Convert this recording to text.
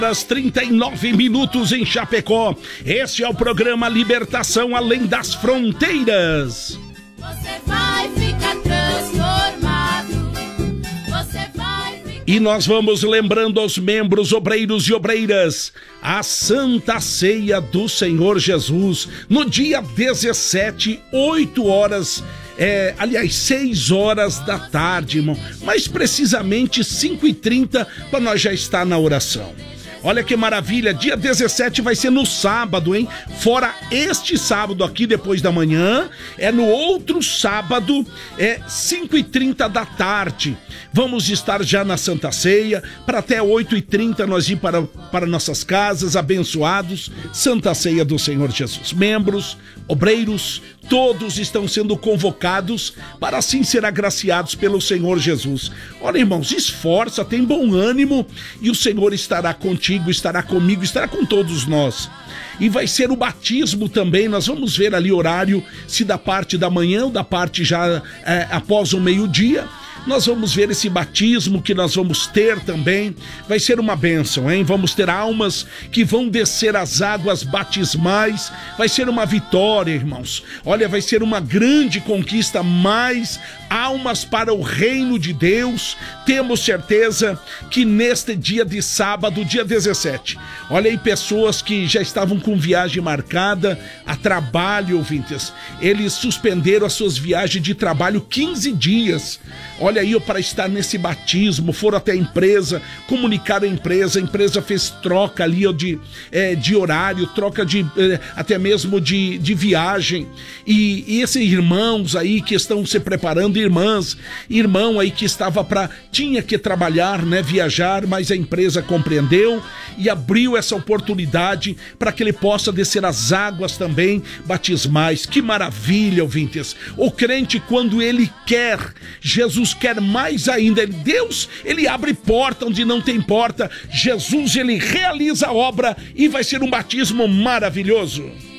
Às 39 minutos em Chapecó. Este é o programa Libertação Além das Fronteiras. Você vai ficar transformado. Você vai ficar... E nós vamos lembrando aos membros, obreiros e obreiras, a Santa Ceia do Senhor Jesus, no dia 17, 8 horas, 6 horas da tarde, irmão. Mais precisamente 5h30, para nós já estar na oração. Olha que maravilha, dia 17 vai ser no sábado, hein? Fora este sábado aqui, depois da manhã, no outro sábado, 5h30 da tarde. Vamos estar já na Santa Ceia, para até 8h30 nós ir para nossas casas, abençoados. Santa Ceia do Senhor Jesus. Membros, obreiros, todos estão sendo convocados para assim ser agraciados pelo Senhor Jesus. Olha, irmãos, esforça, tem bom ânimo e o Senhor estará contigo, estará comigo, estará com todos nós. E vai ser o batismo também, nós vamos ver ali o horário, se da parte da manhã ou da parte já após o meio-dia. Nós vamos ver esse batismo que nós vamos ter também. Vai ser uma bênção, hein? Vamos ter almas que vão descer as águas batismais. Vai ser uma vitória, irmãos. Olha, vai ser uma grande conquista, mais almas para o reino de Deus. Temos certeza que neste dia de sábado, dia 17, olha aí, pessoas que já estavam com viagem marcada a trabalho, ouvintes, eles suspenderam as suas viagens de trabalho 15 dias. Olha aí, para estar nesse batismo, foram até a empresa, comunicaram a empresa fez troca ali de horário, troca até mesmo de viagem. E esses irmãos aí que estão se preparando, irmão aí que tinha que trabalhar, né, viajar, mas a empresa compreendeu e abriu essa oportunidade para que ele possa descer as águas também batismais. Que maravilha, ouvintes! O crente, quando ele quer, Jesus quer mais ainda. Deus, ele abre porta onde não tem porta. Jesus, ele realiza a obra e vai ser um batismo maravilhoso.